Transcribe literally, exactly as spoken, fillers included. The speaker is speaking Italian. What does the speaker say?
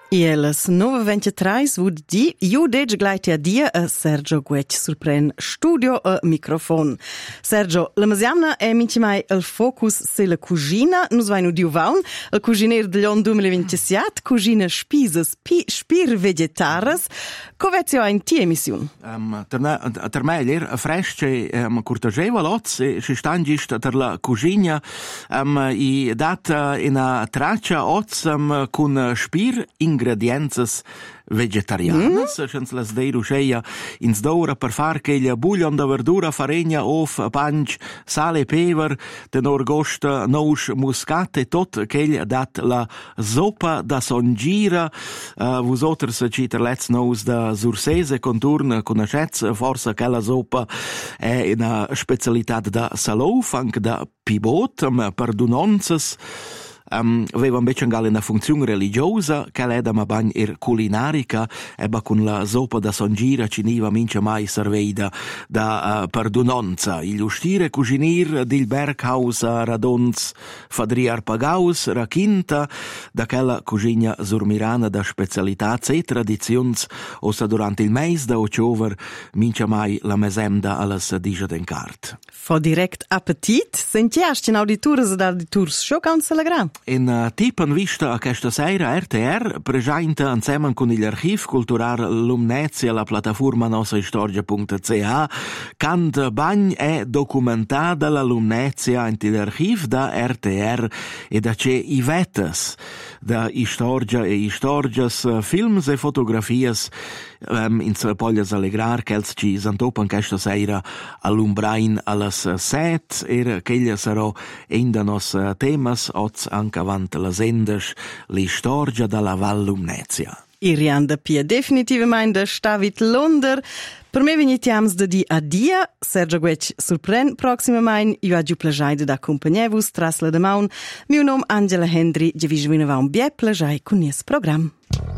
E elas nove ventitré vud di io deg gleiti a dia a Sergio Guec surpren studio a microfon. Sergio, la masiamna è minci mai il focus se la cucina, nus vai nu diu vaun, il cuciner dell'on duemilaventisette, cucina spisas pi spir vegetaras. Covezio in ti emissiun? Um, ter me ler fresce um, curtageva lots e si stangist ter la cucina um, i dat in a traccia oz um, con spir ingredienzas vegetarianas, mm. Senza las dei rusceia ins d'ora per far che il bouillon da verdura, faregna, of, panch, sale, pever, tenor gosta, nous, muscate, tot che dat la zoppa da songira, uh, vosotros citer let's nous da Sursese conturn conoscets, forse che la zoppa è una specialità da Salouf, anche da Pibot, ma per dunonzas. Um, aveva invece anche una funzione religiosa che l'è da ma bagn er culinarica e ba con la zoppa da songira ci niva mince mai servita da uh, perdonanza. Il ustire cucinir del Berghaus a Radons fadriar pagaus raquinta da quella cucina zurmirana da specialità e tradizions ossa durante il mese da october mince mai la mesemda alles dice den cart. Fa direct appetit, sentiasti in auditores ed auditors scho ganz la gran. In uh, tipen vista a questa sera R T R presenta insieme con l'archiv culturale Lumnezia la piattaforma nostra storia punto c h cant bagn è documentata la Lumnezia in l'archiv da R T R e da c'è i vettes da storia e storias films e fotografias um, in poglias allegrar che els ci santopan questa sera all'umbrain alles set er che sarà in da nos temas oz anche avant las endes li storia dalla Val Lumnezia. Irianda pia definitivamente stavit Londer. Per me venitiams da di a dia, Sergio Guec surpren proxima main, io agiu plagiai da accompagnevus tras la de maun, mio nom Angela Hendry, je vi juinava un bie plagiai con nies program.